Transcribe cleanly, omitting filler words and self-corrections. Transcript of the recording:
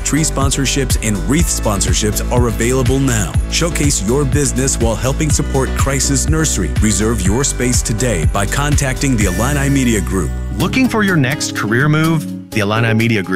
tree sponsorships, and wreath sponsorships are available now. Showcase your business while helping support Crisis Nursery. Reserve your space today by contacting the Illini Media Group. Looking for your next career move? The Illini Media Group